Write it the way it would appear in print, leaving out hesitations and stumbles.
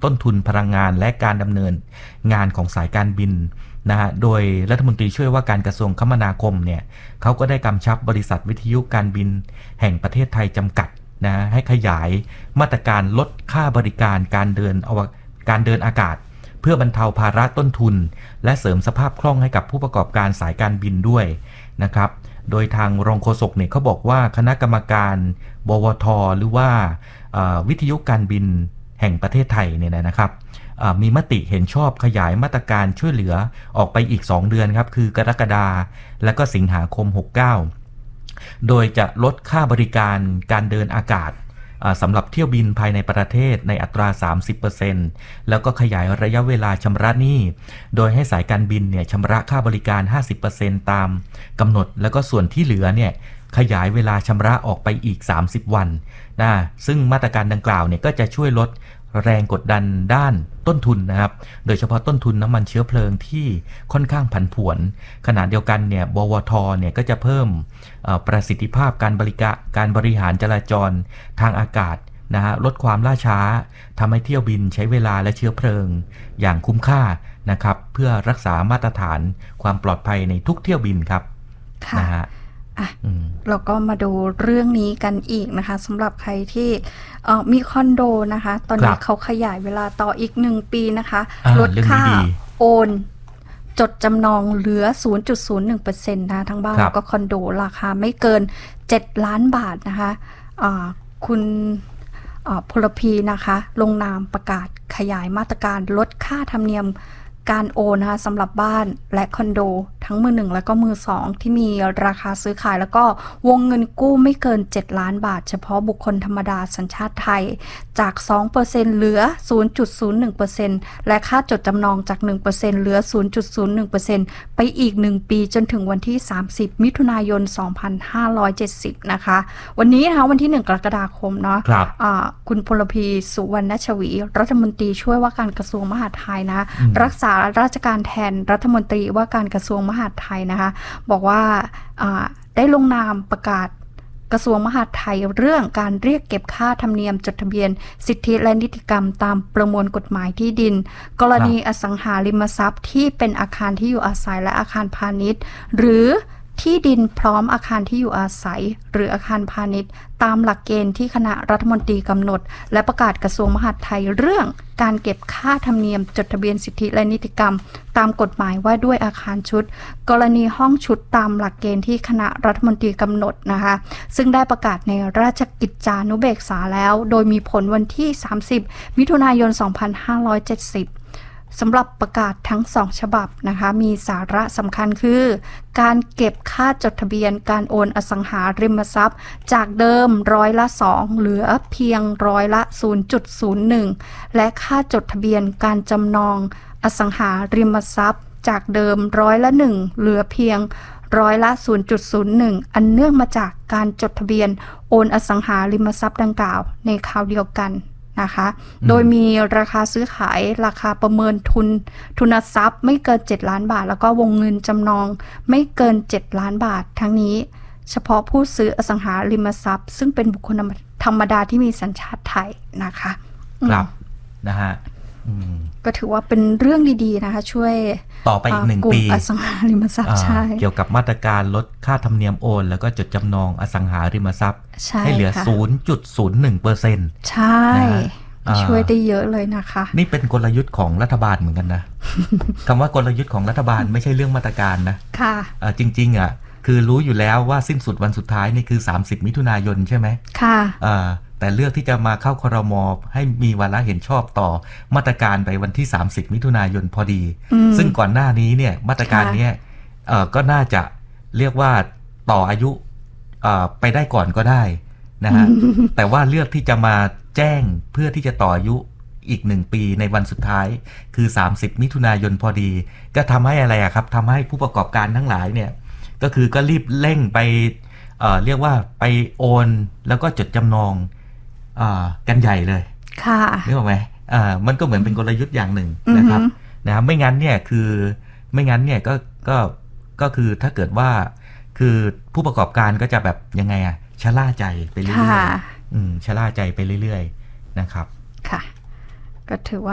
ต้นทุนพลังงานและการดำเนินงานของสายการบินนะฮะโดยรัฐมนตรีช่วยว่าการกระทรวงคมนาคมเนี่ยเขาก็ได้กำชับบริษัทวิทยุการบินแห่งประเทศไทยจำกัดนะให้ขยายมาตรการลดค่าบริการการเดินอากาศเพื่อบรรเทาภาระต้นทุนและเสริมสภาพคล่องให้กับผู้ประกอบการสายการบินด้วยนะครับโดยทางรองโฆษกเนี่ยเขาบอกว่าคณะกรรมการบวท.หรือว่าวิทยุการบินแห่งประเทศไทยเนี่ยนะครับมีมติเห็นชอบขยายมาตรการช่วยเหลือออกไปอีก2 เดือนครับคือกรกฎาคมและก็สิงหาคม69โดยจะลดค่าบริการการเดินอากาศสำหรับเที่ยวบินภายในประเทศในอัตรา 30% แล้วก็ขยายระยะเวลาชำระหนี้โดยให้สายการบินเนี่ยชำระค่าบริการ 50% ตามกำหนดแล้วก็ส่วนที่เหลือเนี่ยขยายเวลาชำระออกไปอีก30 วันนะซึ่งมาตรการดังกล่าวเนี่ยก็จะช่วยลดแรงกดดันด้านต้นทุนนะครับโดยเฉพาะต้นทุนน้ำมันเชื้อเพลิงที่ค่อนข้างผันผวนขณะเดียวกันเนี่ยบวทเนี่ยก็จะเพิ่มประสิทธิภาพการบริหารจราจรทางอากาศนะฮะลดความล่าช้าทำให้เที่ยวบินใช้เวลาและเชื้อเพลิงอย่างคุ้มค่านะครับเพื่อรักษามาตรฐานความปลอดภัยในทุกเที่ยวบินครับนะฮะเราก็มาดูเรื่องนี้กันอีกนะคะสำหรับใครที่มีคอนโดนะคะตอนนี้เขาขยายเวลาต่ออีก1 ปีนะคะลดค่าโอนจดจำนองเหลือ 0.01% นะทั้งบ้านแล้วก็คอนโดราคาไม่เกิน7 ล้านบาทนะคะคุณพลพีนะคะลงนามประกาศขยายมาตรการลดค่าธรรมเนียมการโอนนะคะสำหรับบ้านและคอนโดทั้งมือ1และก็มือ2ที่มีราคาซื้อขายแล้วก็วงเงินกู้ไม่เกิน7 ล้านบาทเฉพาะบุคคลธรรมดาสัญชาติไทยจาก 2% เหลือ 0.01% และค่าจดจำนองจาก 1% เหลือ 0.01% ไปอีก1 ปีจนถึงวันที่30 มิถุนายน 2570นะคะวันนี้นะคะวันที่1 กรกฎาคมเนาะคุณพลพีสุวรรณชวีรัฐมนตรีช่วยว่าการกระทรวงมหาดไทยนะรักษาราชการแทนรัฐมนตรีว่าการกระทรวงมหาดไทยนะคะบอกว่าได้ลงนามประกาศกระทรวงมหาดไทยเรื่องการเรียกเก็บค่าธรรมเนียมจดทะเบียนสิทธิและนิติกรรมตามประมวลกฎหมายที่ดินกรณีอสังหาริมทรัพย์ที่เป็นอาคารที่อยู่อาศัยและอาคารพาณิชย์หรือที่ดินพร้อมอาคารที่อยู่อาศัยหรืออาคารพาณิชย์ตามหลักเกณฑ์ที่คณะรัฐมนตรีกำหนดและประกาศกระทรวงมหาดไทยเรื่องการเก็บค่าธรรมเนียมจดทะเบียนสิทธิและนิติกรรมตามกฎหมายว่าด้วยอาคารชุดกรณีห้องชุดตามหลักเกณฑ์ที่คณะรัฐมนตรีกำหนดนะคะซึ่งได้ประกาศในราชกิจจานุเบกษาแล้วโดยมีผลวันที่30 มิถุนายน 2570สำหรับประกาศทั้ง2 ฉบับนะคะมีสาระสำคัญคือการเก็บค่าจดทะเบียนการโอนอสังหาริมทรัพย์จากเดิม2%เหลือเพียง0.01%และค่าจดทะเบียนการจำนองอสังหาริมทรัพย์จากเดิม1%เหลือเพียง0.01%อันเนื่องมาจากการจดทะเบียนโอนอสังหาริมทรัพย์ดังกล่าวในคราวเดียวกันนะคะโดยมีราคาซื้อขายราคาประเมินทุนทรัพย์ไม่เกิน7 ล้านบาทแล้วก็วงเงินจำนองไม่เกิน7 ล้านบาททั้งนี้เฉพาะผู้ซื้ออสังหาริมทรัพย์ซึ่งเป็นบุคคลธรรมดาที่มีสัญชาติไทยนะคะครับนะฮะก็ถือว่าเป็นเรื่องดีๆนะคะช่วยต่อไปอีก1 ปีอสังหาริมทรัพย์ใช่เกี่ยวกับมาตรการลดค่าธรรมเนียมโอนแล้วก็จดจำนองอสังหาริมทรัพย์ให้เหลือ 0.01% ใช่ช่วยได้เยอะเลยนะคะนี่เป็นกลยุทธ์ของรัฐบาลเหมือนกันนะ คำว่ากลยุทธ์ของรัฐบาลไม่ใช่เรื่องมาตรการนะค่ะจริงๆคือรู้อยู่แล้วว่าสิ้นสุดวันสุดท้ายนี่คือ30 มิถุนายนใช่ไหมค่ะแต่เลือกที่จะมาเข้าครม.ให้มีวาระเห็นชอบต่อมาตรการไปวันที่30 มิถุนายนพอดีซึ่งก่อนหน้านี้เนี่ยมาตรการนี้ก็น่าจะเรียกว่าต่ออายุไปได้ก่อนก็ได้นะฮะ แต่ว่าเลือกที่จะมาแจ้งเพื่อที่จะต่ออายุอีก1 ปีในวันสุดท้ายคือ30 มิถุนายนพอดีก็ทำให้อะไรครับทำให้ผู้ประกอบการทั้งหลายเนี่ยก็คือก็รีบเร่งไปเรียกว่าไปโอนแล้วก็จดจำนองกันใหญ่เลยค่ะนึกออกไหมมันก็เหมือนเป็นกลยุทธ์อย่างหนึ่งนะครับนะไม่งั้นเนี่ยก็คือถ้าเกิดว่าคือผู้ประกอบการก็จะแบบยังไงชะล่าใจไปเรื่อยๆชะล่าใจไปเรื่อยๆนะครับค่ะก็ถือว่า